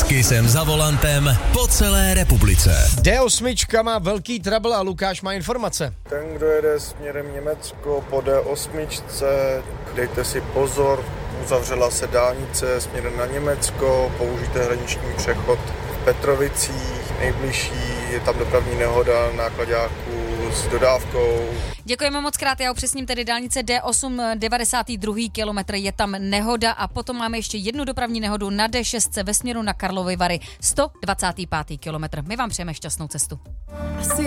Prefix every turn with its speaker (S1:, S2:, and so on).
S1: S Kissem za volantem po celé republice.
S2: D8 má velký trouble a Lukáš má informace.
S3: Ten, kdo jede směrem Německo po D8, dejte si pozor, uzavřela se dálnice směrem na Německo, použijte hraniční přechod v Petrovicích, nejbližší je tam dopravní nehoda náklaďáků s dodávkou.
S4: Děkujeme moc krát, já upřesním tedy dálnice D8, 92. kilometr, je tam nehoda a potom máme ještě jednu dopravní nehodu na D6 ve směru na Karlovy Vary, 125. kilometr. My vám přejeme šťastnou cestu.